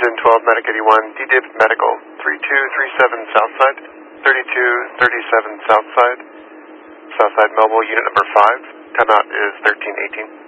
Engine 12, Medic 81, DDIP Medical, 3237 Southside, 3237 Southside, Southside Mobile, unit number 5, timeout is 1318.